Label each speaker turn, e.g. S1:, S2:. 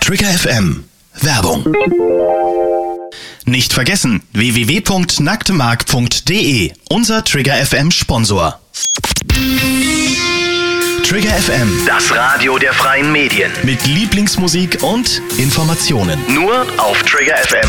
S1: Trigger FM. Werbung. Nicht vergessen, www.nacktemark.de, unser Trigger FM Sponsor. Trigger FM, das Radio der freien Medien. Mit Lieblingsmusik und Informationen. Nur auf Trigger FM.